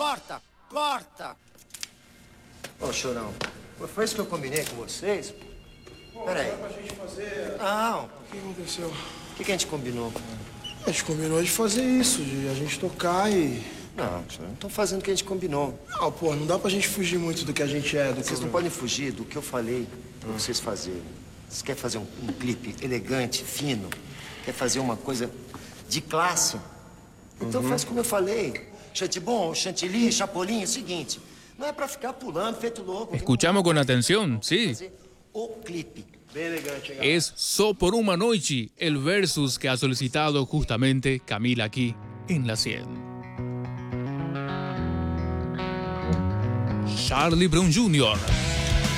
corta, corta. Ô, Chorão, foi isso que eu combinei com vocês? Peraí. Não dá pra gente fazer... Não. O que aconteceu? O que a gente combinou? A gente combinou de fazer isso, de a gente tocar e... Não, não estão fazendo o que a gente combinou. Não, pô, não dá pra gente fugir muito do que a gente é, do Vocês não podem fugir do que eu falei pra vocês fazerem. Vocês querem fazer um clipe elegante, fino? Quer fazer uma coisa de classe? Então faz como eu falei. Chantibon, chantilly, chapolim, é o seguinte. Não é pra ficar pulando, feito louco. Escuchamos con atención, sí. Fazer o clipe. Bem elegante, hein, galera? Es Só por uma noite, el versus que ha solicitado justamente Camila aquí en La 100. Charlie Brown Jr.